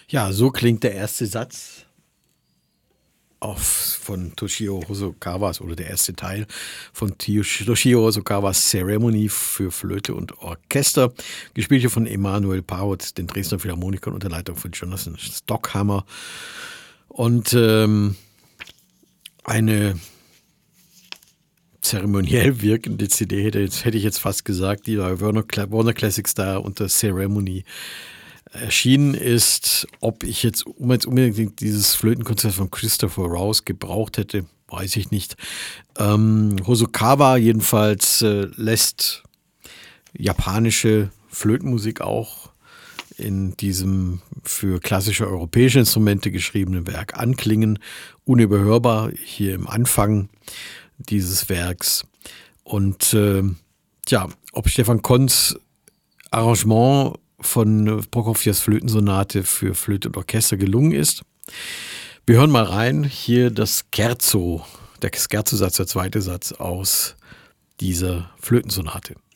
Ja, so klingt der erste Satz von Toshio Hosokawas oder der erste Teil von Toshio Hosokawas Ceremony für Flöte und Orchester, gespielt hier von Emanuel Paut, den Dresdner Philharmonikern unter Leitung von Jonathan Stockhammer. Und eine zeremoniell wirkende CD hätte ich jetzt fast gesagt, die bei Warner Classics da unter Ceremony erschienen ist. Ob ich jetzt unbedingt dieses Flötenkonzert von Christopher Rouse gebraucht hätte, weiß ich nicht. Hosokawa jedenfalls lässt japanische Flötenmusik auch in diesem für klassische europäische Instrumente geschriebenen Werk anklingen. Unüberhörbar hier im Anfang dieses Werks. Und ob Stefan Kons Arrangement von Prokofjews Flötensonate für Flöte und Orchester gelungen ist. Wir hören mal rein. Hier das Scherzo, der Scherzo-Satz, der zweite Satz aus dieser Flötensonate.